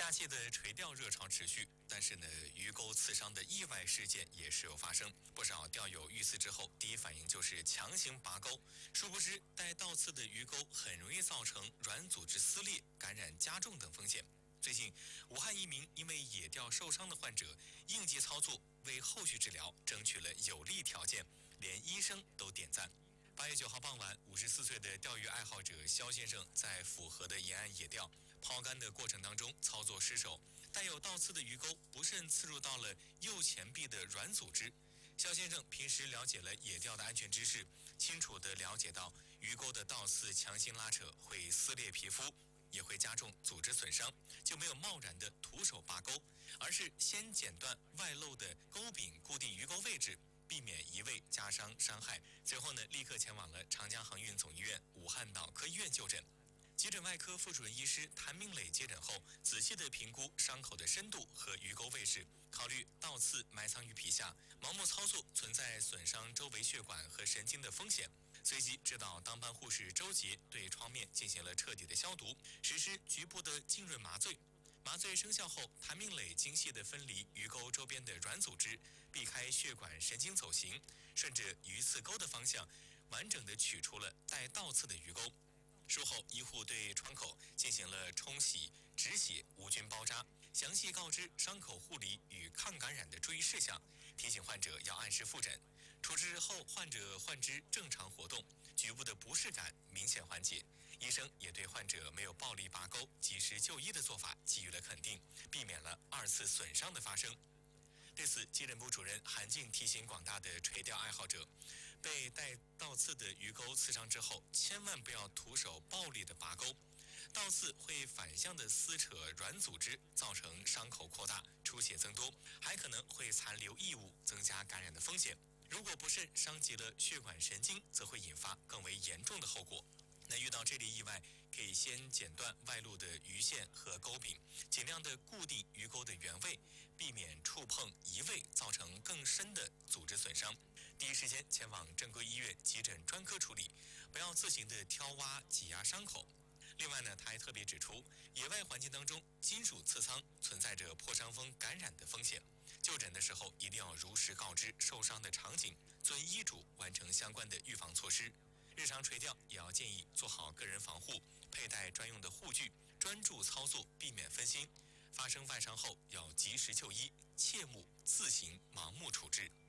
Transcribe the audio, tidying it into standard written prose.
夏季的垂钓热潮持续，但是呢，鱼钩刺伤的意外事件也时有发生。不少钓友遇刺之后，第一反应就是强行拔钩，殊不知带倒刺的鱼钩很容易造成软组织撕裂、感染加重等风险。最近，武汉一名因为野钓受伤的患者，应急操作为后续治疗争取了有利条件，连医生都点赞。8月9号傍晚，54岁的钓鱼爱好者肖先生在府河的沿岸野钓，抛竿的过程当中操作失手，带有倒刺的鱼钩不慎刺入到了右前臂的软组织。肖先生平时了解了野钓的安全知识，清楚地了解到鱼钩的倒刺强行拉扯会撕裂皮肤，也会加重组织损伤，就没有贸然的徒手拔钩，而是先剪断外露的钩柄，固定鱼钩位置，避免移位加伤伤害。随后呢，立刻前往了长江航运总医院武汉脑科医院就诊。急诊外科副主任医师谭明磊接诊后，仔细地评估伤口的深度和鱼钩位置，考虑倒刺埋藏于皮下，盲目操作存在损伤周围血管和神经的风险。随即指导当班护士周杰对创面进行了彻底的消毒，实施局部的浸润麻醉。麻醉生效后，谭明磊精细地分离鱼钩周边的软组织，避开血管神经走形，顺着鱼刺钩的方向，完整地取出了带倒刺的鱼钩。术后，医护对创口进行了冲洗、止血、无菌包扎，详细告知伤口护理与抗感染的注意事项，提醒患者要按时复诊。处置后，患者患肢正常活动，局部的不适感明显缓解。医生也对患者没有暴力拔钩、及时就医的做法给予了肯定，避免了二次损伤的发生。对此，急诊部主任韩静提醒广大的垂钓爱好者，被带倒刺的鱼钩刺伤之后，千万不要徒手暴力的拔钩，倒刺会反向的撕扯软组织，造成伤口扩大、出血增多，还可能会残留异物，增加感染的风险。如果不慎伤及了血管神经，则会引发更为严重的后果。那遇到这类意外，可以先剪断外露的鱼线和钩柄，尽量的固定鱼钩的原位，避免触碰移位造成更深的组织损伤。第一时间前往正规医院急诊专科处理，不要自行的挑挖挤压伤口。另外呢，他还特别指出，野外环境当中金属刺伤存在着破伤风感染的风险，就诊的时候一定要如实告知受伤的场景，遵医嘱完成相关的预防措施。日常垂钓也要建议做好个人防护，佩戴专用的护具，专注操作，避免分心。发生外伤后要及时就医，切勿自行盲目处置。